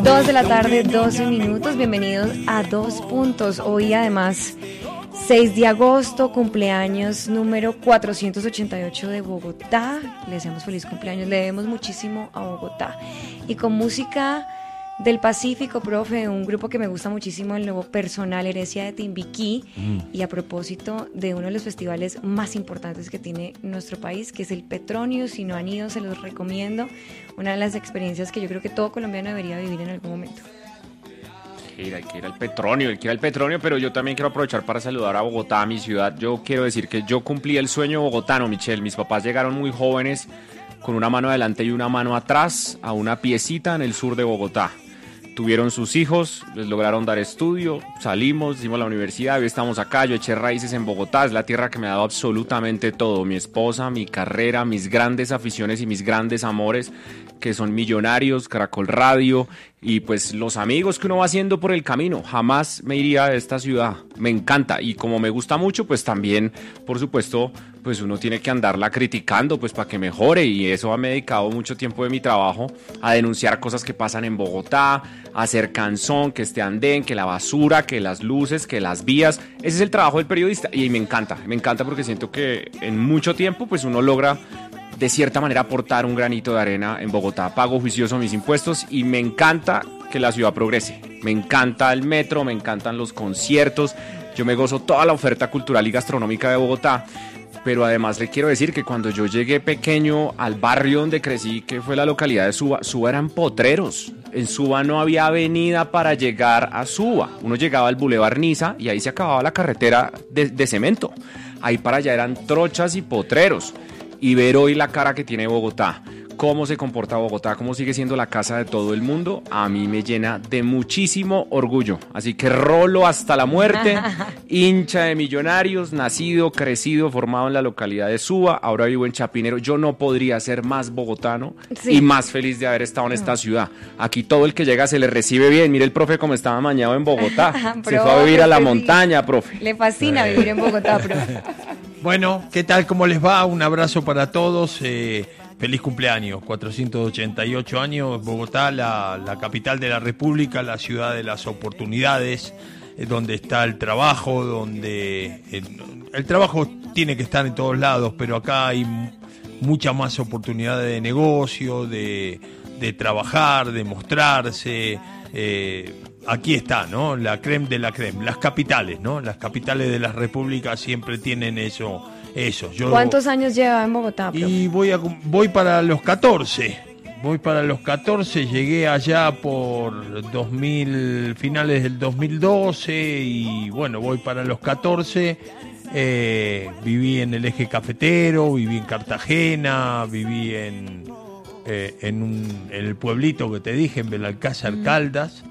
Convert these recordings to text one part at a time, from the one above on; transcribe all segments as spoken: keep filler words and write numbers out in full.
Dos de la tarde, doce minutos. Bienvenidos a Dos Puntos. Hoy además, seis de agosto, cumpleaños número cuatrocientos ochenta y ocho de Bogotá. Le deseamos feliz cumpleaños, le debemos muchísimo a Bogotá. Y con música del Pacífico, profe, un grupo que me gusta muchísimo, el nuevo Personal, Herencia de Timbiquí, mm. y a propósito de uno de los festivales más importantes que tiene nuestro país, que es el Petronio. Si no han ido, se los recomiendo. Una de las experiencias que yo creo que todo colombiano debería vivir en algún momento. Hay que ir al Petronio, hay que ir al Petronio, pero yo también quiero aprovechar para saludar a Bogotá, a mi ciudad. Yo quiero decir que yo cumplí el sueño bogotano, Michelle. Mis papás llegaron muy jóvenes, con una mano adelante y una mano atrás, a una piecita en el sur de Bogotá. Tuvieron sus hijos, les lograron dar estudio, salimos, hicimos la universidad, hoy estamos acá, yo eché raíces en Bogotá, es la tierra que me ha dado absolutamente todo, mi esposa, mi carrera, mis grandes aficiones y mis grandes amores, que son Millonarios, Caracol Radio y pues los amigos que uno va haciendo por el camino. Jamás me iría de esta ciudad, me encanta, y como me gusta mucho, pues también, por supuesto, pues uno tiene que andarla criticando pues para que mejore, y eso me he dedicado mucho tiempo de mi trabajo a denunciar cosas que pasan en Bogotá, a hacer canzón, que este andén, que la basura, que las luces, que las vías. Ese es el trabajo del periodista y me encanta, me encanta porque siento que en mucho tiempo pues uno logra de cierta manera aportar un granito de arena en Bogotá. Pago juicioso mis impuestos y me encanta que la ciudad progrese. Me encanta el metro, me encantan los conciertos, yo me gozo toda la oferta cultural y gastronómica de Bogotá. Pero además le quiero decir que cuando yo llegué pequeño al barrio donde crecí, que fue la localidad de Suba, Suba eran potreros. En Suba no había avenida para llegar a Suba. Uno llegaba al Boulevard Niza y ahí se acababa la carretera de, de cemento. Ahí para allá eran trochas y potreros. Y ver hoy la cara que tiene Bogotá, cómo se comporta Bogotá, cómo sigue siendo la casa de todo el mundo, a mí me llena de muchísimo orgullo. Así que rolo hasta la muerte, hincha de Millonarios, nacido, crecido, formado en la localidad de Suba, ahora vivo en Chapinero. Yo no podría ser más bogotano, sí, y más feliz de haber estado en esta ciudad. Aquí todo el que llega se le recibe bien. Mire el profe cómo estaba amañado en Bogotá. Se fue a vivir a la montaña, profe. Le fascina vivir en Bogotá, profe. Bueno, ¿qué tal? ¿Cómo les va? Un abrazo para todos. Eh, feliz cumpleaños, cuatrocientos ochenta y ocho años. Bogotá, la, la capital de la República, la ciudad de las oportunidades, eh, donde está el trabajo, donde el, el trabajo tiene que estar en todos lados, pero acá hay mucha más oportunidad de negocio, de, de trabajar, de mostrarse. Eh, aquí está, ¿no? La creme de la creme, las capitales, ¿no? Las capitales de las repúblicas siempre tienen eso. eso. Yo, ¿Cuántos años lleva en Bogotá, profe? Y voy, a, voy para los catorce. Voy para los catorce, llegué allá por dos mil, finales del dos mil doce, y bueno, voy para los catorce. Eh, viví en el eje cafetero, viví en Cartagena, viví en... Eh, en, un, en el pueblito que te dije, en Belalcázar, mm. Caldas,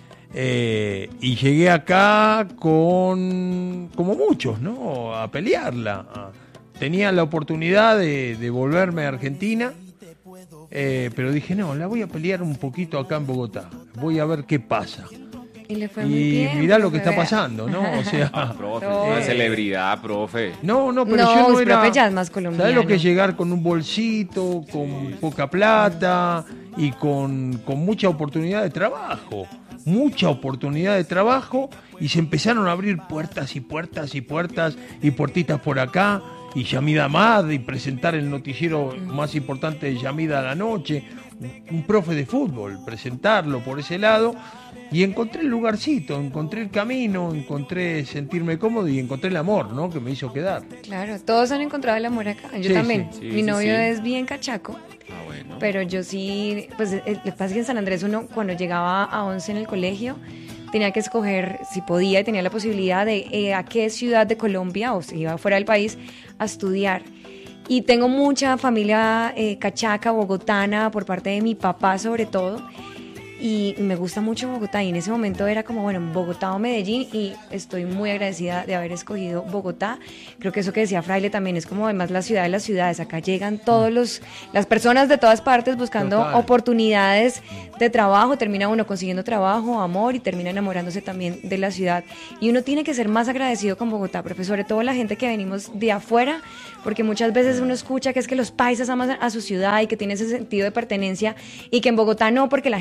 eh, y llegué acá con, como muchos, ¿no? A pelearla. Tenía la oportunidad de, de volverme a Argentina, eh, pero dije, no, la voy a pelear un poquito acá en Bogotá, voy a ver qué pasa. Y le fue y muy bien, mirá lo que está vea. pasando, ¿no? O sea, ah, profe, no. una celebridad, profe. No, no, pero no, yo no el era. Profe ya es más colombiano. ¿Sabes lo que es llegar con un bolsito, con poca plata y con, con mucha oportunidad de trabajo? Mucha oportunidad de trabajo, y se empezaron a abrir puertas y puertas y puertas y puertitas por acá, y Yamida Ahmad, y presentar el noticiero más importante de Yamida a la noche, un, un profe de fútbol, presentarlo por ese lado. Y encontré el lugarcito, encontré el camino, encontré sentirme cómodo y encontré el amor, ¿no? Que me hizo quedar. Claro, todos han encontrado el amor acá. Yo sí, también. Sí, sí, Mi sí, novio sí. es bien cachaco. Ah, bueno. Pero yo sí, pues lo que pasa es que en San Andrés uno cuando llegaba a once en el colegio tenía que escoger si podía y tenía la posibilidad de eh, a qué ciudad de Colombia o si iba fuera del país a estudiar. Y tengo mucha familia eh, cachaca, bogotana, por parte de mi papá sobre todo. Y me gusta mucho Bogotá, y en ese momento era como, bueno, Bogotá o Medellín, y estoy muy agradecida de haber escogido Bogotá. Creo que eso que decía Fraile también es como además la ciudad de las ciudades. Acá llegan todos los las personas de todas partes buscando Total. oportunidades de trabajo, termina uno consiguiendo trabajo, amor, y termina enamorándose también de la ciudad. Y uno tiene que ser más agradecido con Bogotá, profe, sobre todo la gente que venimos de afuera, porque muchas veces uno escucha que es que los paisas aman a su ciudad y que tiene ese sentido de pertenencia, y que en Bogotá no, porque la gente no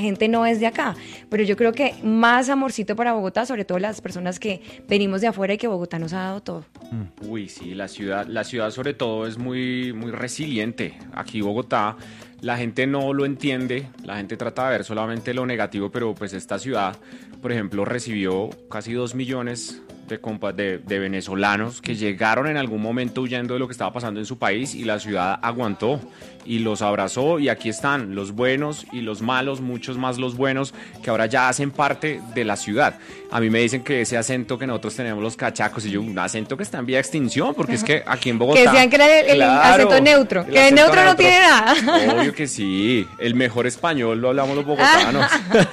es de acá, pero yo creo que más amorcito para Bogotá, sobre todo las personas que venimos de afuera y que Bogotá nos ha dado todo. Uy, sí, la ciudad, la ciudad sobre todo es muy, muy resiliente. Aquí Bogotá, la gente no lo entiende, la gente trata de ver solamente lo negativo, pero pues esta ciudad, por ejemplo, recibió casi dos millones de, compa de, de venezolanos que llegaron en algún momento huyendo de lo que estaba pasando en su país y la ciudad aguantó y los abrazó y aquí están los buenos y los malos, muchos más los buenos que ahora ya hacen parte de la ciudad. A mí me dicen que ese acento que nosotros tenemos los cachacos y yo, un acento que está en vía de extinción porque es que aquí en Bogotá... Que decían que era el, el claro, acento neutro, el que acento neutro, neutro no tiene nada. Obvio que sí, el mejor español lo hablamos los bogotanos.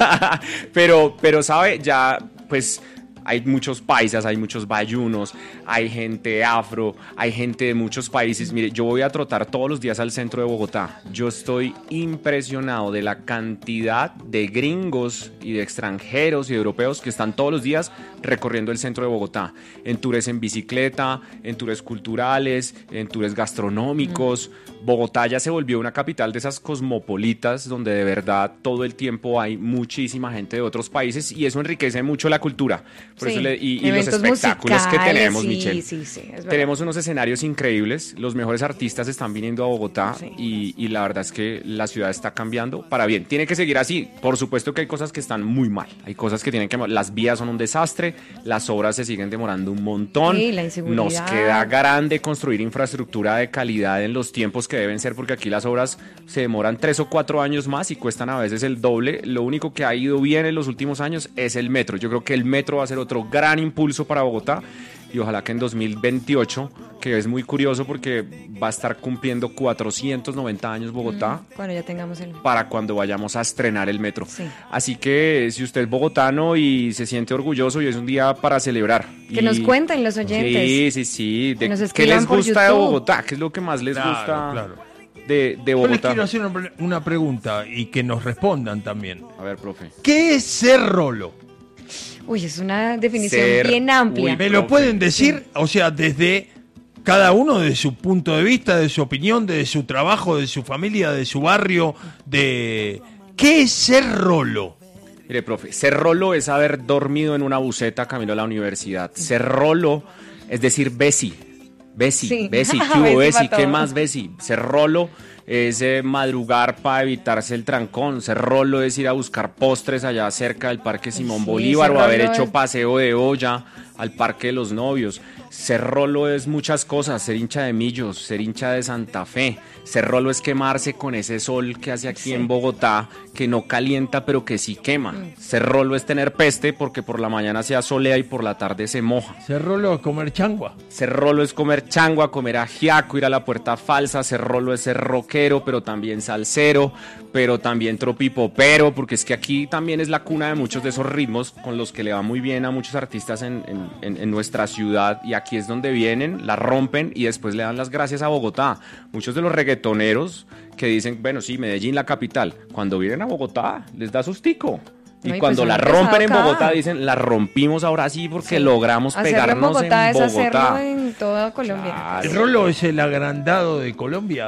pero, pero sabe, ya pues... Hay muchos paisas, hay muchos bayunos, hay gente afro, hay gente de muchos países. Mire, yo voy a trotar todos los días al centro de Bogotá. Yo estoy impresionado de la cantidad de gringos y de extranjeros y de europeos que están todos los días recorriendo el centro de Bogotá. En tours en bicicleta, en tours culturales, en tours gastronómicos. Mm. Bogotá ya se volvió una capital de esas cosmopolitas donde de verdad todo el tiempo hay muchísima gente de otros países y eso enriquece mucho la cultura. Por sí, eso le, y, y los espectáculos que tenemos, sí, Michelle. Sí, sí, tenemos unos escenarios increíbles, los mejores artistas están viniendo a Bogotá sí. y, y la verdad es que la ciudad está cambiando para bien. Tiene que seguir así. Por supuesto que hay cosas que están muy mal, hay cosas que tienen que... Las vías son un desastre, las obras se siguen demorando un montón. Sí, la inseguridad. Nos queda grande construir infraestructura de calidad en los tiempos que deben ser, porque aquí las obras se demoran tres o cuatro años más y cuestan a veces el doble. Lo único que ha ido bien en los últimos años es el metro. Yo creo que el metro va a ser otro gran impulso para Bogotá y ojalá que en dos mil veintiocho, que es muy curioso porque va a estar cumpliendo cuatrocientos noventa años Bogotá, mm, cuando ya tengamos el... para cuando vayamos a estrenar el metro. Sí. Así que si usted es bogotano y se siente orgulloso, y es un día para celebrar. Que y... nos cuenten los oyentes. Sí, sí, sí. De... ¿Qué les gusta de Bogotá? ¿Qué es lo que más les claro, gusta claro. De, de Bogotá? Yo les quiero hacer una, una pregunta y que nos respondan también. A ver, profe. ¿Qué es ser rolo? Uy, es una definición Ser, bien amplia. Uy, ¿me lo pueden decir? O sea, desde cada uno de su punto de vista, de su opinión, de su trabajo, de su familia, de su barrio, de... ¿Qué es ser rolo? Mire, profe, ser rolo es haber dormido en una buseta camino a la universidad. Ser rolo es decir besi. Besi, sí. besi, ¿qué hubo besi? ¿Qué más besi? Ser rolo es eh, madrugar para evitarse el trancón. Ser rolo es ir a buscar postres allá cerca del Parque Simón sí, Bolívar o haber hecho es... paseo de olla al Parque de los Novios. Ser rolo es muchas cosas, ser hincha de Millos, ser hincha de Santa Fe. Ser rolo es quemarse con ese sol que hace aquí sí. en Bogotá, que no calienta pero que sí quema. Mm. Ser rolo es tener peste porque por la mañana se asolea y por la tarde se moja. Ser rolo es comer changua. Ser rolo es comer changua, comer ajiaco, ir a la puerta falsa. Ser rolo es ser rockero, pero también salsero, pero también tropipopero, porque es que aquí también es la cuna de muchos de esos ritmos con los que le va muy bien a muchos artistas en, en, en, en nuestra ciudad, y aquí es donde vienen, la rompen y después le dan las gracias a Bogotá. Muchos de los reggaetoneros que dicen, bueno, sí, Medellín la capital, cuando vienen a Bogotá les da sustico. Y no, cuando pues la rompen en Bogotá dicen, la rompimos ahora sí porque sí. logramos hacerlo pegarnos en Bogotá. En Bogotá es hacerlo en toda Colombia. Claro. ¿El rolo es el agrandado de Colombia?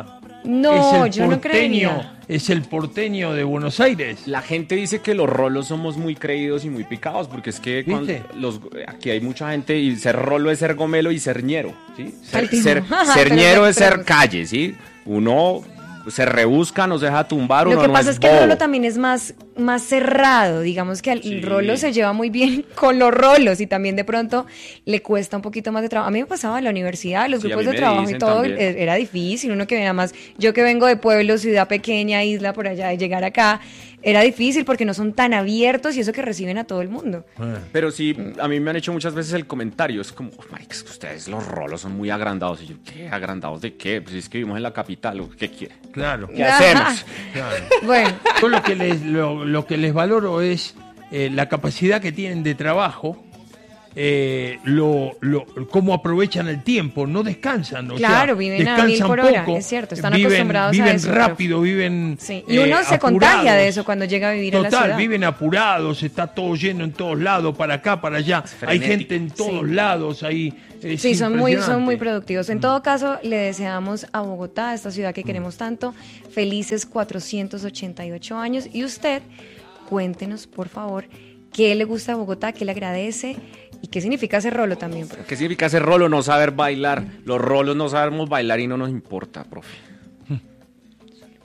No, ¿Es el yo porteño, no creería. ¿Es el porteño de Buenos Aires? La gente dice que los rolos somos muy creídos y muy picados, porque es que cuando los, aquí hay mucha gente y ser rolo es ser gomelo y ser ñero, ¿sí? Ser, ser, ser ñero es ser calle, ¿sí? Uno se rebusca, no se deja tumbar, uno Lo que no pasa es es que bobo. el rolo también es más, más cerrado, digamos que el sí. rolo se lleva muy bien con los rolos y también de pronto le cuesta un poquito más de trabajo. A mí me pasaba en la universidad, los sí, grupos de trabajo y todo, también. Era difícil, uno que viene más, yo que vengo de pueblo, ciudad pequeña, isla por allá, y llegar acá, era difícil porque no son tan abiertos y eso que reciben a todo el mundo. Pero sí, a mí me han hecho muchas veces el comentario, es como, marica, es que ustedes los rolos son muy agrandados. Y yo, ¿qué? ¿Agrandados de qué? Pues es que vivimos en la capital, ¿qué quiere? Claro. ¿Qué hacemos? Claro. Bueno. Yo lo que les, lo, lo que les valoro es eh, la capacidad que tienen de trabajo, eh, lo, lo, cómo aprovechan el tiempo, no descansan. O claro, sea, viven descansan a mil por poco, hora, es cierto, están viven, acostumbrados viven a eso. Viven rápido, viven sí. Y uno eh, se apurados. contagia de eso cuando llega a vivir Total, en la ciudad. viven apurados, está todo lleno en todos lados, para acá, para allá. Hay gente en todos sí. lados ahí. Es sí, son muy, son muy productivos. En mm. todo caso, le deseamos a Bogotá, esta ciudad que queremos tanto, felices cuatrocientos ochenta y ocho años. Y usted cuéntenos, por favor, qué le gusta de Bogotá, qué le agradece y qué significa ser rolo también, profe. ¿Qué significa ser rolo? No saber bailar. Los rolos no sabemos bailar y no nos importa, profe.